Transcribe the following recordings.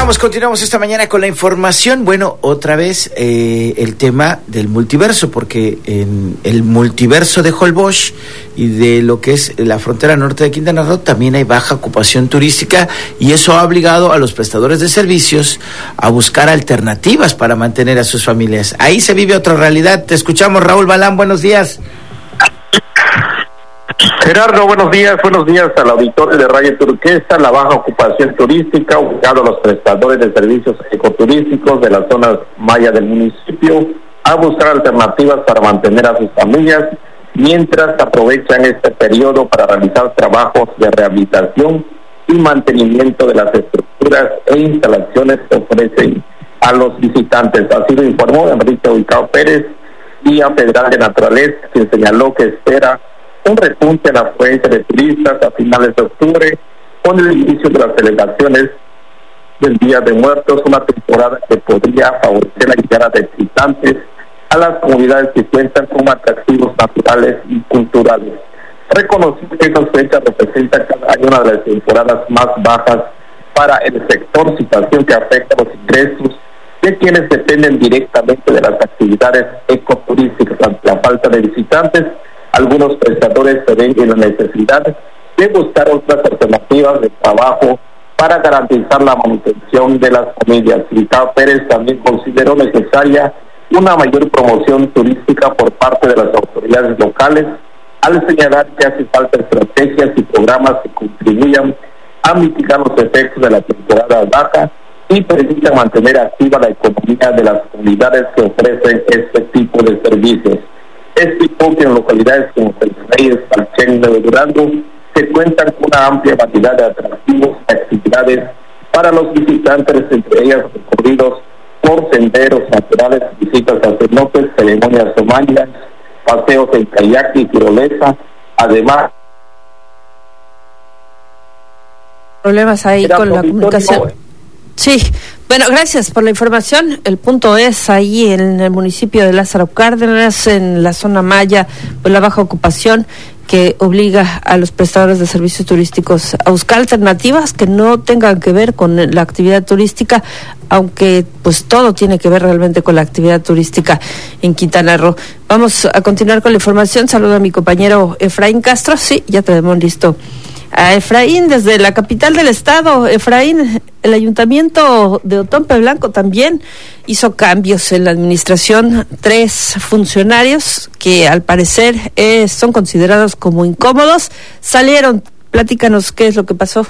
Continuamos esta mañana con la información. Bueno, otra vez el tema del multiverso, porque en el multiverso de Holbox y de lo que es la frontera norte de Quintana Roo también hay baja ocupación turística, y eso ha obligado a los prestadores de servicios a buscar alternativas para mantener a sus familias. Ahí se vive otra realidad. Te escuchamos, Raúl Balán, buenos días. Gerardo, buenos días al auditorio de Radio Turquesa. La baja ocupación turística obligado a los prestadores de servicios ecoturísticos de las zonas maya del municipio a buscar alternativas para mantener a sus familias, mientras aprovechan este periodo para realizar trabajos de rehabilitación y mantenimiento de las estructuras e instalaciones que ofrecen a los visitantes. Así lo informó Enrique Ubicao Pérez, Guía Federal de Naturaleza, quien señaló que espera un repunte en la afluencia de turistas a finales de octubre, con el inicio de las celebraciones del Día de Muertos, una temporada que podría favorecer la llegada de visitantes a las comunidades que cuentan con atractivos naturales y culturales. Reconoció que esas fechas representan cada año una de las temporadas más bajas para el sector, situación que afecta los ingresos de quienes dependen directamente de las actividades ecoturísticas. Ante la falta de visitantes, algunos prestadores se ven en la necesidad de buscar otras alternativas de trabajo para garantizar la manutención de las familias. Ubicao Pérez también consideró necesaria una mayor promoción turística por parte de las autoridades locales, al señalar que hace falta estrategias y programas que contribuyan a mitigar los efectos de la temporada baja y permitan mantener activa la economía de las comunidades que ofrecen este tipo de servicios. Explicó que en localidades como Reyes, Palchen y Nuevo Durango se cuentan con una amplia variedad de atractivos y actividades para los visitantes, entre ellas recorridos por senderos naturales, visitas a cenotes, ceremonias románicas, paseos en kayak y tirolesa. Además, problemas ahí con la comunicación. Sí, bueno, gracias por la información. El punto es ahí en el municipio de Lázaro Cárdenas, en la zona maya, pues la baja ocupación que obliga a los prestadores de servicios turísticos a buscar alternativas que no tengan que ver con la actividad turística, aunque pues todo tiene que ver realmente con la actividad turística en Quintana Roo. Vamos a continuar con la información. Saludo a mi compañero Efraín Castro. Sí, ya tenemos listo a Efraín desde la capital del estado. Efraín, el ayuntamiento de Otompe Blanco también hizo cambios en la administración. 3 funcionarios que al parecer son considerados como incómodos salieron. Platícanos qué es lo que pasó.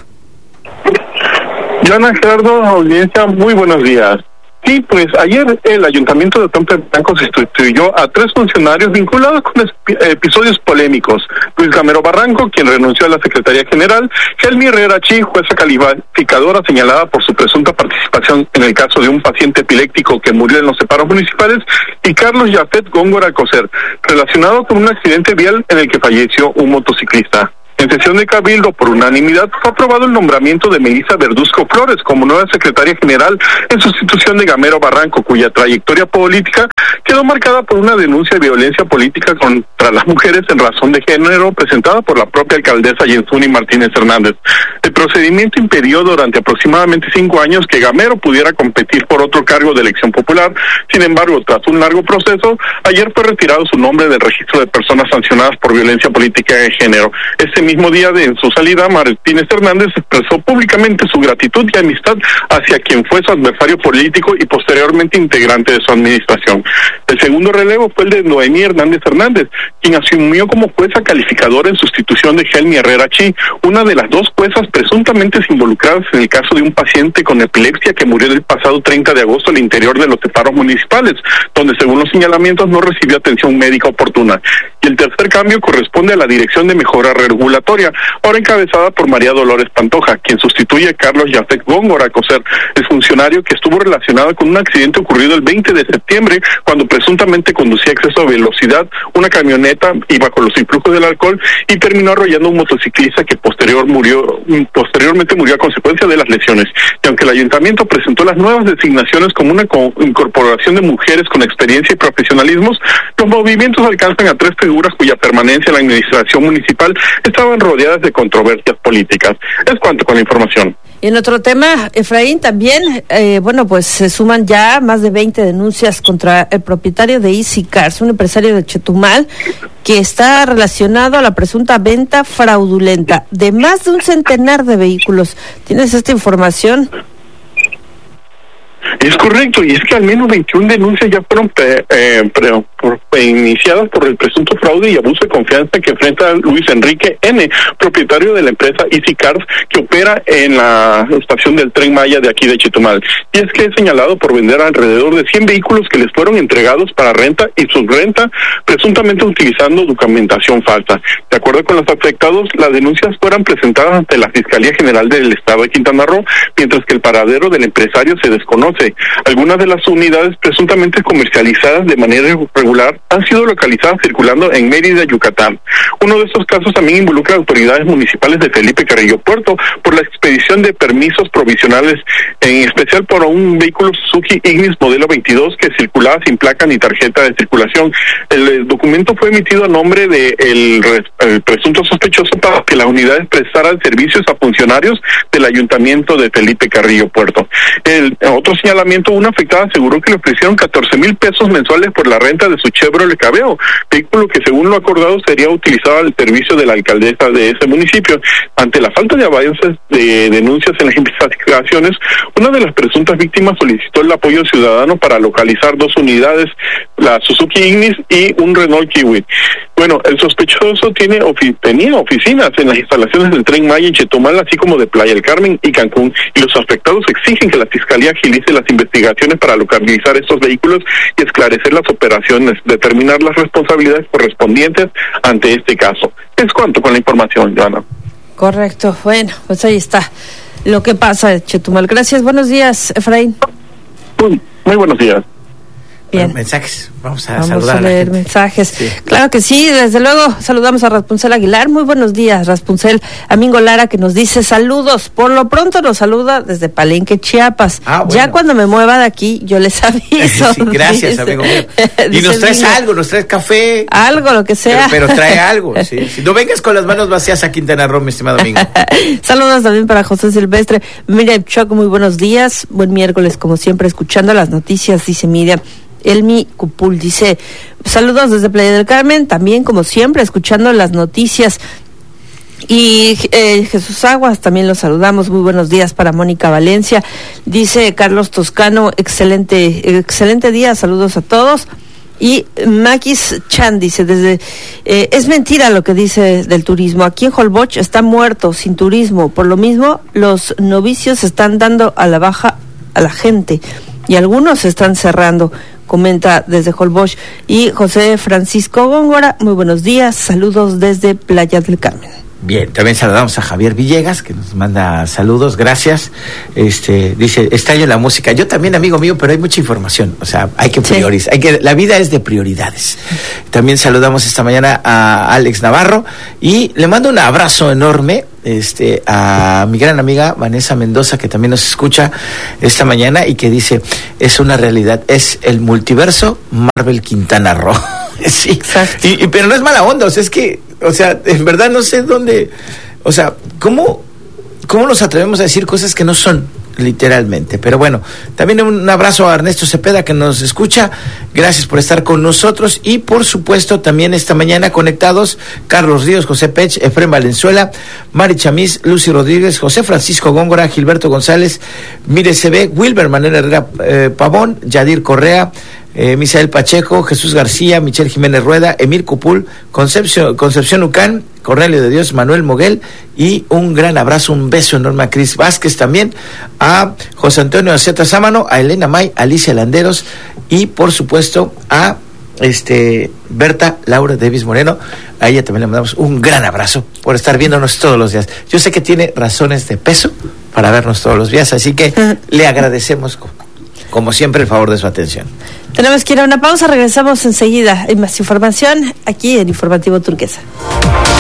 Joana, Gerardo, audiencia, muy buenos días. Sí, pues ayer el ayuntamiento de Otompe Blanco sustituyó a 3 funcionarios vinculados con episodios polémicos. Luis Gamero Barranco, quien renunció a la Secretaría General; Helmi Herrera Chi, jueza calificadora señalada por su presunta participación en el caso de un paciente epiléptico que murió en los separos municipales; y Carlos Yafet Góngora Coser, relacionado con un accidente vial en el que falleció un motociclista. En sesión de cabildo, por unanimidad, fue aprobado el nombramiento de Melissa Verduzco Flores como nueva secretaria general en sustitución de Gamero Barranco, cuya trayectoria política quedó marcada por una denuncia de violencia política contra las mujeres en razón de género presentada por la propia alcaldesa Yensuni Martínez Hernández. El procedimiento impidió durante aproximadamente 5 años que Gamero pudiera competir por otro cargo de elección popular. Sin embargo, tras un largo proceso, ayer fue retirado su nombre del registro de personas sancionadas por violencia política de género. Este mismo día en su salida, Martínez Hernández expresó públicamente su gratitud y amistad hacia quien fue su adversario político y posteriormente integrante de su administración. El segundo relevo fue el de Noemí Hernández Hernández, quien asumió como jueza calificadora en sustitución de Helmi Herrera Chi, una de las 2 juezas presuntamente involucradas en el caso de un paciente con epilepsia que murió el pasado 30 de agosto al interior de los separos municipales, donde según los señalamientos no recibió atención médica oportuna. Y el tercer cambio corresponde a la Dirección de Mejora Regulatoria, ahora encabezada por María Dolores Pantoja, quien sustituye a Carlos Yafet Góngora Coser, el funcionario que estuvo relacionado con un accidente ocurrido el 20 de septiembre, cuando presuntamente conducía a exceso de velocidad una camioneta, iba con los influjos del alcohol y terminó arrollando a un motociclista que posteriormente murió a consecuencia de las lesiones. Y aunque el ayuntamiento presentó las nuevas designaciones como una incorporación de mujeres con experiencia y profesionalismos, los movimientos alcanzan a 3 figuras cuya permanencia en la administración municipal estaban rodeadas de controversias políticas. Es cuanto con la información. Y en otro tema, Efraín, también, pues se suman ya más de 20 denuncias contra el propietario de Easy Cars, un empresario de Chetumal, que está relacionado a la presunta venta fraudulenta de más de un centenar de vehículos. ¿Tienes esta información? Es correcto, y es que al menos 21 denuncias ya fueron iniciadas por el presunto fraude y abuso de confianza que enfrenta Luis Enrique N., propietario de la empresa Easy Cars, que opera en la estación del Tren Maya de aquí de Chetumal. Y es que es señalado por vender alrededor de 100 vehículos que les fueron entregados para renta y subrenta, presuntamente utilizando documentación falsa. De acuerdo con los afectados, las denuncias fueron presentadas ante la Fiscalía General del Estado de Quintana Roo, mientras que el paradero del empresario se desconoce. Algunas de las unidades presuntamente comercializadas de manera irregular han sido localizadas circulando en Mérida, Yucatán. Uno de estos casos también involucra a autoridades municipales de Felipe Carrillo Puerto por la expedición de permisos provisionales, en especial por un vehículo Suzuki Ignis modelo 22 que circulaba sin placa ni tarjeta de circulación. El documento fue emitido a nombre de el presunto sospechoso para que las unidades prestaran servicios a funcionarios del Ayuntamiento de Felipe Carrillo Puerto. El otro señalamiento, una afectada aseguró que le ofrecieron 14,000 pesos mensuales por la renta de su Chevrolet Cabeo, vehículo que según lo acordado sería utilizado al servicio de la alcaldesa de ese municipio. Ante la falta de avances de denuncias en las investigaciones, una de las presuntas víctimas solicitó el apoyo ciudadano para localizar 2 unidades, la Suzuki Ignis y un Renault Kiwi. Bueno, el sospechoso tenía oficinas en las instalaciones del Tren Maya en Chetumal, así como de Playa del Carmen y Cancún, y los afectados exigen que la Fiscalía agilice las investigaciones para localizar estos vehículos y esclarecer las operaciones, determinar las responsabilidades correspondientes ante este caso. Es cuanto con la información, Joana. Correcto, bueno, pues ahí está lo que pasa en Chetumal. Gracias, buenos días, Efraín. Muy buenos días. Bien. Bueno, mensajes, vamos a leer mensajes. Sí. Claro que sí, desde luego saludamos a Raspuncel Aguilar. Muy buenos días, Raspuncel. Amingo Lara, que nos dice saludos. Por lo pronto nos saluda desde Palenque, Chiapas. Bueno. Ya cuando me mueva de aquí, yo les aviso. Sí, gracias, amigo mío. Y nos traes algo, nos traes café. Algo, lo que sea. Pero trae algo, sí. Si no vengas con las manos vacías a Quintana Roo, mi estimado amigo. Saludos también para José Silvestre. Miriam Choc, muy buenos días. Buen miércoles, como siempre, escuchando las noticias, dice Miriam. Elmi Cupul dice, saludos desde Playa del Carmen, también como siempre escuchando las noticias. Y Jesús Aguas, también los saludamos, muy buenos días para Mónica Valencia. Dice Carlos Toscano, excelente día, saludos a todos. Y Maquis Chan dice, es mentira lo que dice del turismo, aquí en Holbox está muerto, sin turismo, por lo mismo los novicios están dando a la baja a la gente y algunos se están cerrando, comenta desde Holbox. Y José Francisco Góngora, muy buenos días, saludos desde Playa del Carmen. Bien, también saludamos a Javier Villegas, que nos manda saludos, gracias. Dice, extraño la música. Yo también, amigo mío, pero hay mucha información, o sea, hay que priorizar, la vida es de prioridades. También saludamos esta mañana a Alex Navarro y le mando un abrazo enorme a mi gran amiga Vanessa Mendoza, que también nos escucha esta mañana y que dice, es una realidad, es el multiverso Marvel Quintana Roo. Sí, exacto. Pero no es mala onda, o sea, es que, en verdad no sé dónde, ¿cómo nos atrevemos a decir cosas que no son, literalmente? Pero bueno, también un abrazo a Ernesto Cepeda, que nos escucha, gracias por estar con nosotros, y por supuesto también esta mañana conectados Carlos Ríos, José Pech, Efrén Valenzuela, Mari Chamis, Lucy Rodríguez, José Francisco Góngora, Gilberto González, Mire CB, Wilber Manuel Herrera Pavón, Yadir Correa, Misael Pacheco, Jesús García, Michelle Jiménez Rueda, Emir Cupul, Concepción Ucán, Cornelio de Dios, Manuel Moguel, y un gran abrazo, un beso enorme a Cris Vázquez también, a José Antonio Aceta Sámano, a Elena May, a Alicia Landeros, y por supuesto a Berta Laura Davis Moreno. A ella también le mandamos un gran abrazo por estar viéndonos todos los días. Yo sé que tiene razones de peso para vernos todos los días, así que le agradecemos como siempre el favor de su atención. Tenemos que ir a una pausa, regresamos enseguida. Hay más información aquí en Informativo Turquesa.